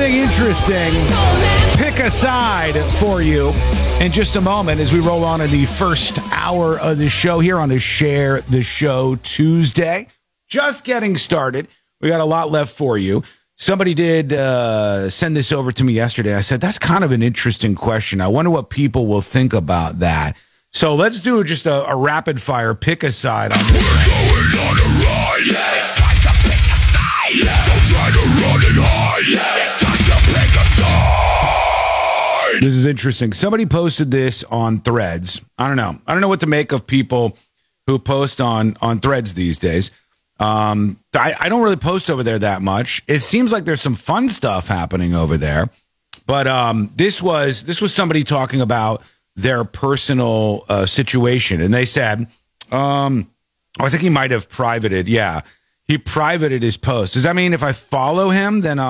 something interesting. Pick a side for you in just a moment as we roll on in the first hour of the show here on a Share the Show Tuesday. Just getting started. We got a lot left for you. Somebody did send this over to me yesterday. I said, that's kind of an interesting question. I wonder what people will think about that. So let's do just a rapid fire pick a side on this. We're going on a ride. Yeah, it's time to pick a side. Yeah, don't try to run and hide. Yeah, it's time to pick a side. This is interesting. Somebody posted this on Threads. I don't know what to make of people who post on Threads these days. I don't really post over there that much. It seems like there's some fun stuff happening over there. But this was somebody talking about their personal situation. And they said, I think he might have privated. Yeah, he privated his post. Does that mean if I follow him, then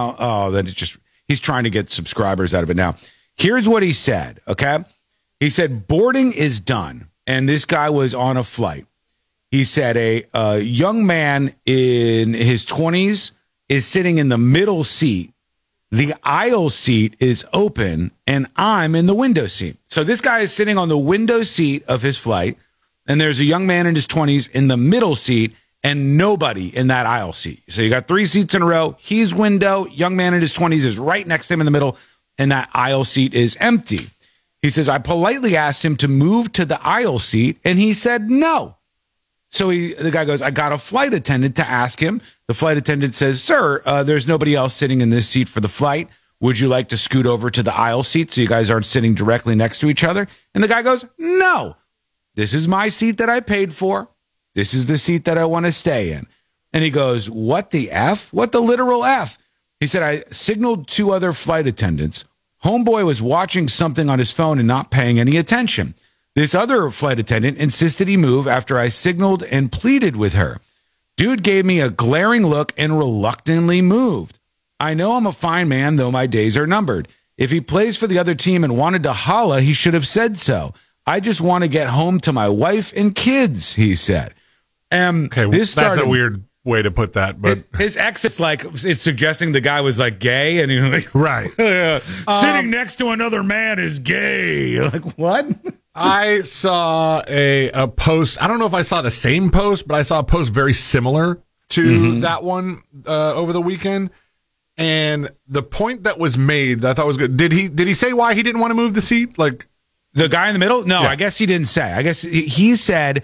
he's trying to get subscribers out of it now. Here's what he said, okay? He said, boarding is done. And this guy was on a flight. He said a young man in his 20s is sitting in the middle seat. The aisle seat is open, and I'm in the window seat. So this guy is sitting on the window seat of his flight, and there's a young man in his 20s in the middle seat and nobody in that aisle seat. So you got 3 seats in a row. He's window. Young man in his 20s is right next to him in the middle, and that aisle seat is empty. He says, I politely asked him to move to the aisle seat, and he said no. So the guy goes, I got a flight attendant to ask him. The flight attendant says, sir, there's nobody else sitting in this seat for the flight. Would you like to scoot over to the aisle seat so you guys aren't sitting directly next to each other? And the guy goes, no, this is my seat that I paid for. This is the seat that I want to stay in. And he goes, what the F? What the literal F? He said, I signaled 2 other flight attendants. Homeboy was watching something on his phone and not paying any attention. This other flight attendant insisted he move after I signaled and pleaded with her. Dude gave me a glaring look and reluctantly moved. I know I'm a fine man, though my days are numbered. If he plays for the other team and wanted to holla, he should have said so. I just want to get home to my wife and kids, he said. Okay, that's a weird way to put that, but his exit's like it's suggesting the guy was like gay, and he's like, right, sitting next to another man is gay. Like what? I saw a post. I don't know if I saw the same post, but I saw a post very similar to that one over the weekend. And the point that was made that I thought was good. Did he say why he didn't want to move the seat? Like the guy in the middle? No, yeah. I guess he didn't say. I guess he said.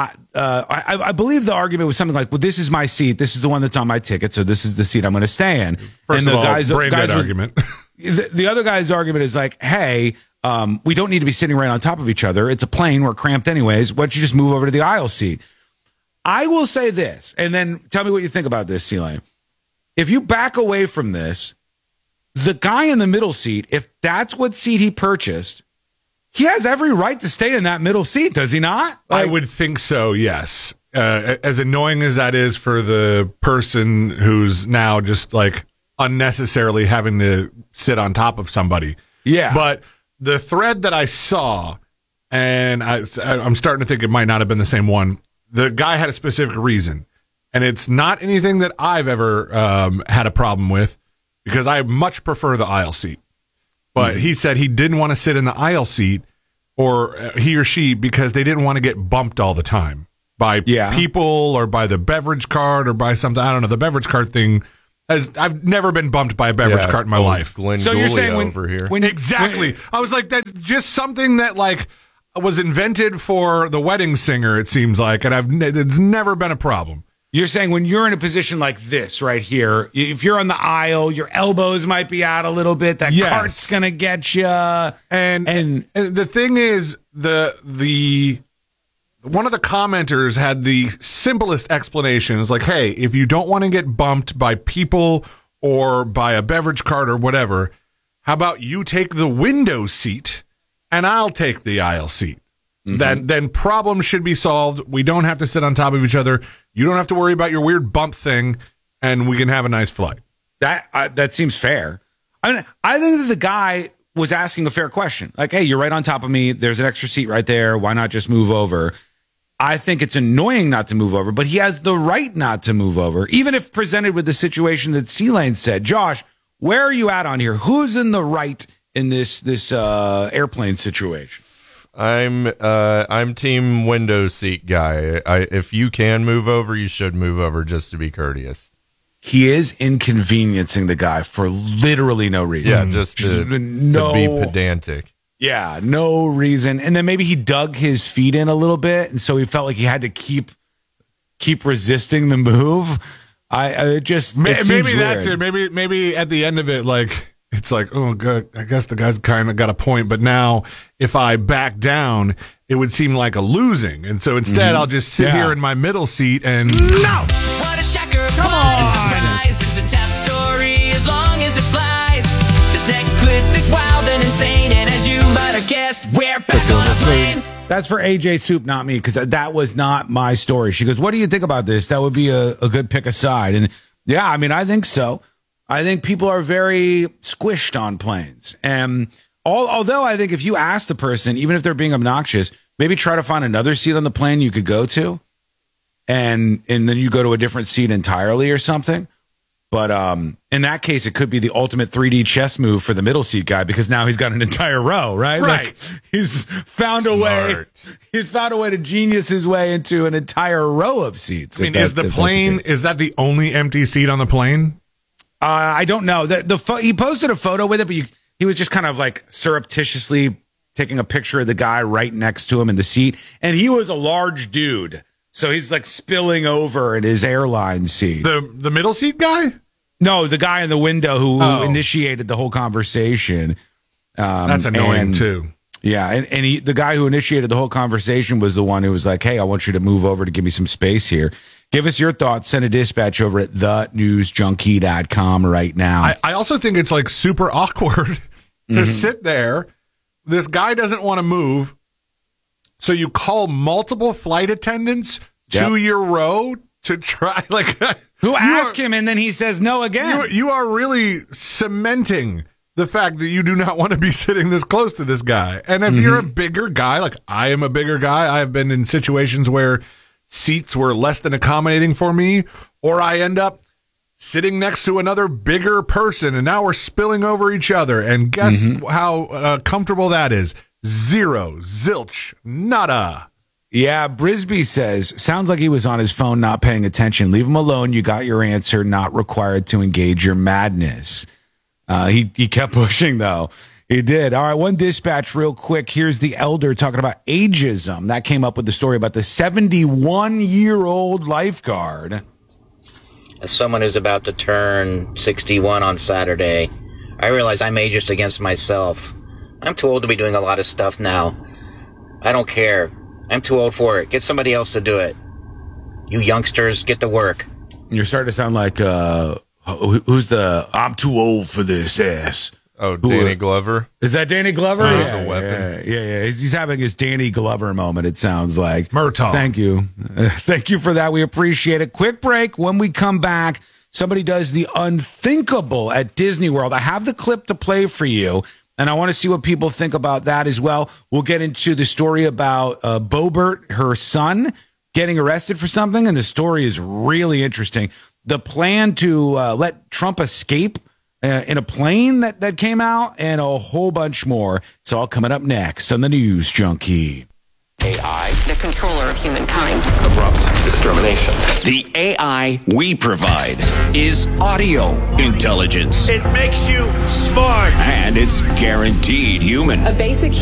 I believe the argument was something like, well, this is my seat. This is the one that's on my ticket. So this is the seat I'm going to stay in. First and of all, brain dead argument. The other guy's argument is like, hey, we don't need to be sitting right on top of each other. It's a plane. We're cramped anyways. Why don't you just move over to the aisle seat? I will say this, and then tell me what you think about this, C-Lane. If you back away from this, the guy in the middle seat, if that's what seat he purchased, he has every right to stay in that middle seat, does he not? I would think so, yes. As annoying as that is for the person who's now just like unnecessarily having to sit on top of somebody. Yeah. But the thread that I saw, and I'm starting to think it might not have been the same one, the guy had a specific reason. And it's not anything that I've ever had a problem with, because I much prefer the aisle seat. But he said he didn't want to sit in the aisle seat, or he or she, because they didn't want to get bumped all the time by people or by the beverage cart or by something. I don't know. The beverage cart thing, I've never been bumped by a beverage cart in my life. Glenn so you're saying over here. Exactly. I was like, that's just something that like was invented for the wedding singer, it seems like, and it's never been a problem. You're saying when you're in a position like this right here, if you're on the aisle, your elbows might be out a little bit. That cart's gonna get you. And the thing is, the one of the commenters had the simplest explanation. It's like, hey, if you don't want to get bumped by people or by a beverage cart or whatever, how about you take the window seat and I'll take the aisle seat. Then problems should be solved. We don't have to sit on top of each other. You don't have to worry about your weird bump thing, and we can have a nice flight. That seems fair. I mean, I think that the guy was asking a fair question. Like, hey, you're right on top of me. There's an extra seat right there. Why not just move over? I think it's annoying not to move over, but he has the right not to move over, even if presented with the situation that C-Lane said. Josh, where are you at on here? Who's in the right in this airplane situation? I'm team window seat guy. If you can move over, you should move over just to be courteous. He is inconveniencing the guy for literally no reason. Yeah, just to be pedantic. Yeah, no reason. And then maybe he dug his feet in a little bit, and so he felt like he had to keep resisting the move. Maybe that's it. Maybe at the end of it, like it's like, oh, good. I guess the guy's kind of got a point. But now, if I back down, it would seem like a losing. And so instead, I'll just sit here in my middle seat and no. What a shocker! What a surprise! It's a tough story as long as it flies. This next clip is wild and insane, and as you might have guessed, we're back on a plane. That's for AJ Soup, not me, because that was not my story. She goes, what do you think about this? That would be a good pick a side. And yeah, I mean, I think so. I think people are very squished on planes. And although I think if you ask the person, even if they're being obnoxious, maybe try to find another seat on the plane you could go to. And then you go to a different seat entirely or something. But in that case, it could be the ultimate 3D chess move for the middle seat guy, because now he's got an entire row, right? Right. Like, he's found a way. He's found a way to genius his way into an entire row of seats. I mean, is that the only empty seat on the plane? I don't know. He posted a photo with it, but he was just kind of like surreptitiously taking a picture of the guy right next to him in the seat, and he was a large dude. So he's like spilling over in his airline seat. The middle seat guy? No, the guy in the window who initiated the whole conversation. That's annoying too. Yeah, and the guy who initiated the whole conversation was the one who was like, hey, I want you to move over to give me some space here. Give us your thoughts. Send a dispatch over at thenewsjunkie.com right now. I also think it's like super awkward to sit there. This guy doesn't want to move. So you call multiple flight attendants to your row to try, like, who ask him, and then he says no again. You are really cementing the fact that you do not want to be sitting this close to this guy. And if you're a bigger guy, like I am a bigger guy, I have been in situations where seats were less than accommodating for me, or I end up sitting next to another bigger person, and now we're spilling over each other. And guess how comfortable that is? Zero, zilch, nada. Yeah, Brisby says, sounds like he was on his phone not paying attention. Leave him alone. You got your answer. Not required to engage your madness. He kept pushing, though. He did. All right, one dispatch real quick. Here's the elder talking about ageism. That came up with the story about the 71-year-old lifeguard. As someone who's about to turn 61 on Saturday, I realize I'm ageist against myself. I'm too old to be doing a lot of stuff now. I don't care. I'm too old for it. Get somebody else to do it. You youngsters, get to work. You're starting to sound like, who's the I'm too old for this ass? Oh, Danny Glover. Is that Danny Glover? Yeah, a weapon. Yeah. He's having his Danny Glover moment, it sounds like. Murtaugh. Thank you. Thank you for that. We appreciate it. Quick break. When we come back, somebody does the unthinkable at Disney World. I have the clip to play for you, and I want to see what people think about that as well. We'll get into the story about Boebert, her son, getting arrested for something, and the story is really interesting. The plan to let Trump escape in a plane that came out, and a whole bunch more. It's all coming up next on the News Junkie. AI, the controller of humankind. Abrupt extermination. The AI we provide is audio intelligence. It makes you smart. And it's guaranteed human. A basic